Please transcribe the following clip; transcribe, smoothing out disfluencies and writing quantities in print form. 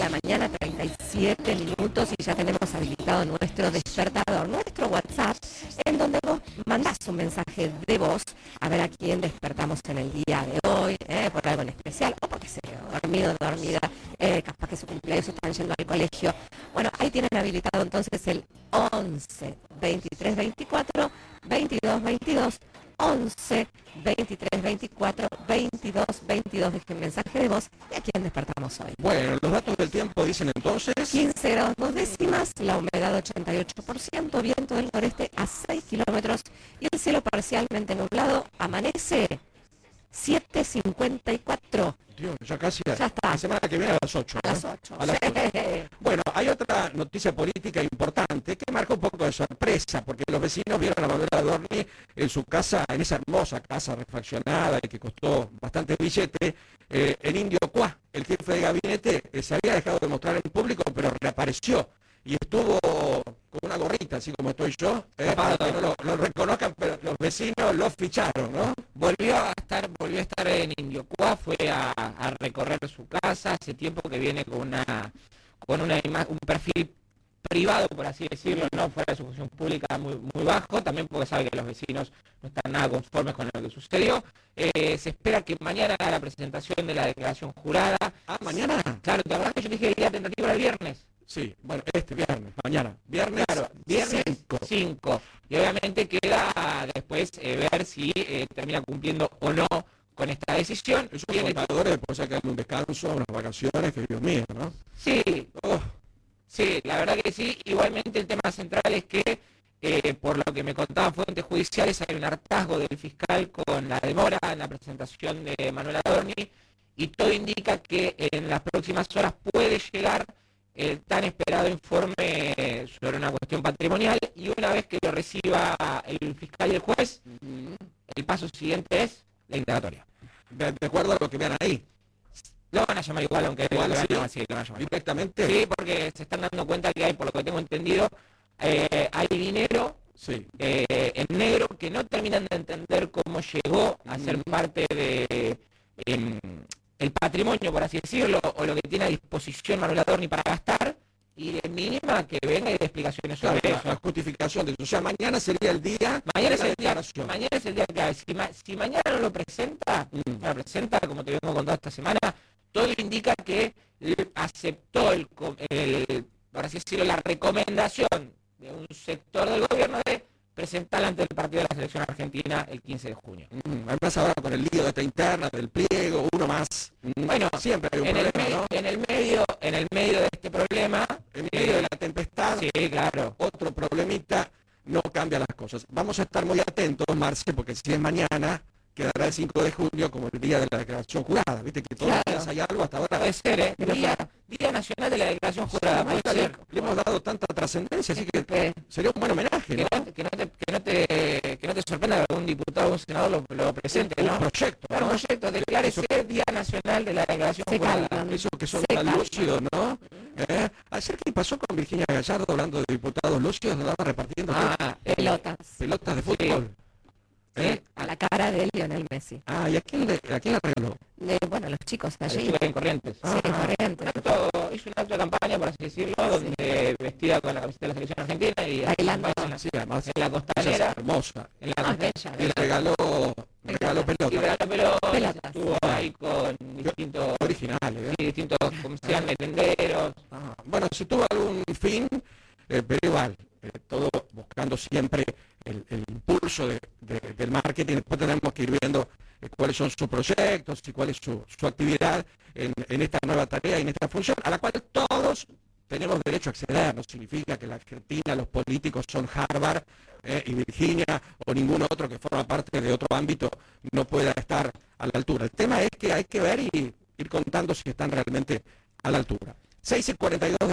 la mañana, 37 minutos, y ya tenemos habilitado nuestro despertador, nuestro WhatsApp, en donde vos mandás un mensaje de voz a ver a quién despertamos en el día de hoy, por algo en especial, o porque se quedó dormido, dormida, capaz que su cumpleaños están yendo al colegio. Bueno, ahí tienen habilitado entonces el 11 23 24 22 22, 11 23 24 22 22. Dejen mensaje de voz y a quién despertamos hoy. Bueno, los datos del tiempo dicen entonces 15 grados 2 décimas, la humedad 88%, viento del noreste a 6 kilómetros y el cielo parcialmente nublado. Amanece 7:54. Dios, ya casi. Ya está. La semana que viene a las 8. A las 8. A las 8. Bueno, hay otra noticia política importante que marca un poco de sorpresa, porque los vecinos vieron a Manuela Adorni en su casa, en esa hermosa casa refaccionada y que costó bastante billete, en Indio Cuá. El jefe de gabinete se había dejado de mostrar en público, pero reapareció y estuvo con una gorrita, así como estoy yo, para que no lo reconozcan, pero los vecinos lo ficharon, ¿no? Volvió a estar en Indio Cuá, fue a recorrer su casa. Hace tiempo que viene con un perfil privado, por así decirlo, no fuera de su función pública, muy bajo, también porque sabe que los vecinos no están nada conformes con lo que sucedió. Se espera que mañana haga la presentación de la declaración jurada. Ah, ¿mañana? Claro, ¿te acordás que yo dije que el día tentativo era el viernes? Sí, bueno, este viernes, mañana. Viernes, claro, viernes 5. Y obviamente queda después ver si termina cumpliendo o no con esta decisión. Esos contadores después sacan un descanso, unas vacaciones, que Dios mío, ¿no? Sí, sí, la verdad que sí. Igualmente el tema central es que, por lo que me contaban fuentes judiciales, hay un hartazgo del fiscal con la demora en la presentación de Manuela Adorni, y todo indica que en las próximas horas puede llegar el tan esperado informe sobre una cuestión patrimonial, y una vez que lo reciba el fiscal y el juez, el paso siguiente es la indagatoria. De acuerdo a lo que vean ahí. Lo van a llamar igual, aunque lo van a llamar directamente. Sí, porque se están dando cuenta que hay, por lo que tengo entendido, hay dinero en negro que no terminan de entender cómo llegó a ser parte de el patrimonio, por así decirlo, o lo que tiene a disposición Manuela Adorni para gastar, y de mínima que venga y dé explicaciones sobre eso. La justificación de eso. O sea, mañana sería el día. Mañana es el día clave. Si mañana no lo presenta, como te vengo contando esta semana, todo indica que aceptó por así decirlo, la recomendación de un sector del gobierno de presentarla ante el partido de la selección argentina el 15 de junio. Además ahora con el lío de esta interna, del pliego, uno más. Bueno, siempre hay un problema, ¿no? En el medio de este problema, en medio de la tempestad, sí, claro, otro problemita, no cambia las cosas. Vamos a estar muy atentos, Marce, porque si es mañana, quedará el 5 de junio como el día de la declaración jurada. Viste que todos los días hay algo hasta ahora. Puede ser, Día Nacional de la Declaración Jurada. Le hemos dado tanta trascendencia, así que sería un buen homenaje, ¿no? Que no te sorprenda que algún diputado o un senador lo presente, ¿no? Un proyecto. Claro, un proyecto, declárese Día Nacional de la Declaración Jurada. Esos que son tan lúcidos, ¿no? Ayer, ¿qué pasó con Virginia Gallardo hablando de diputados lúcidos? Andaba repartiendo pelotas de fútbol. A la cara de Lionel Messi. ¿Y a quién la regaló? Bueno, los chicos allí. Estuve en Corrientes. Sí, Corrientes. Hizo un acto de campaña, por así decirlo, donde vestida con la camiseta de la selección argentina y bailando en la costanera. Hermosa. En la costanera. Y regaló pelotas. Y regaló pelotas. Estuvo ahí con distintos originales, distintos, como se llaman, merenderos. Bueno, si tuvo algún fin, pero igual, todo buscando siempre el impulso del marketing. Después tenemos que ir viendo cuáles son sus proyectos y cuál es su actividad en esta nueva tarea y en esta función, a la cual todos tenemos derecho a acceder. No significa que la Argentina, los políticos son Harvard y Virginia o ningún otro que forma parte de otro ámbito no pueda estar a la altura. El tema es que hay que ver y ir contando si están realmente a la altura. 6:42